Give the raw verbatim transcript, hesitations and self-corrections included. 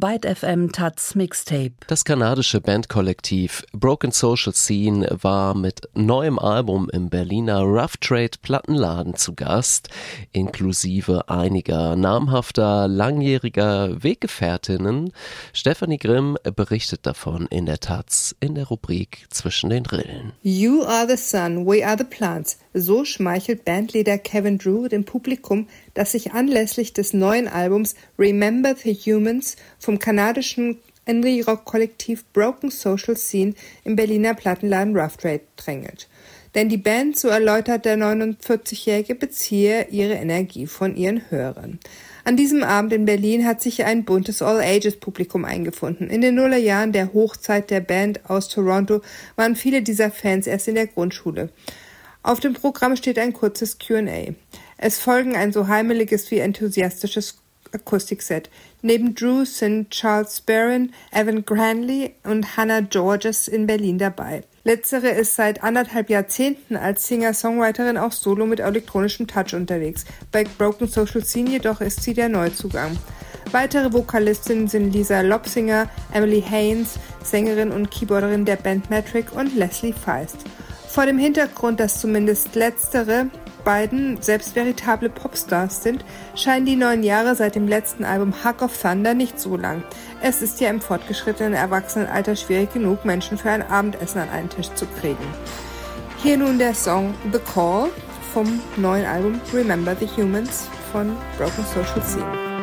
Byte F M Taz Mixtape. Das kanadische Bandkollektiv Broken Social Scene war mit neuem Album im Berliner Rough Trade Plattenladen zu Gast, inklusive einiger namhafter, langjähriger Weggefährtinnen. Stefanie Grimm berichtet davon in der Taz in der Rubrik Zwischen den Rillen. You are the sun, we are the plants. So schmeichelt Bandleader Kevin Drew dem Publikum, das sich anlässlich des neuen Albums Remember the Humans vom kanadischen Indie-Rock-Kollektiv Broken Social Scene im Berliner Plattenladen Rough Trade drängelt. Denn die Band, so erläutert der neunundvierzigjährige, beziehe ihre Energie von ihren Hörern. An diesem Abend in Berlin hat sich ein buntes All-Ages-Publikum eingefunden. In den Nullerjahren, der Hochzeit der Band aus Toronto, waren viele dieser Fans erst in der Grundschule. Auf dem Programm steht ein kurzes Q and A. Es folgen ein so heimeliges wie enthusiastisches Akustikset. Neben Drew sind Charles Barron, Evan Granley und Hannah Georges in Berlin dabei. Letztere ist seit anderthalb Jahrzehnten als Singer-Songwriterin auch solo mit elektronischem Touch unterwegs. Bei Broken Social Scene jedoch ist sie der Neuzugang. Weitere Vokalistinnen sind Lisa Lobsinger, Emily Haynes, Sängerin und Keyboarderin der Band Metric, und Leslie Feist. Vor dem Hintergrund, dass zumindest letztere beiden selbst veritable Popstars sind, scheinen die neun Jahre seit dem letzten Album Hug of Thunder nicht so lang. Es ist ja im fortgeschrittenen Erwachsenenalter schwierig genug, Menschen für ein Abendessen an einen Tisch zu kriegen. Hier nun der Song The Call vom neuen Album Remember the Humans von Broken Social Scene.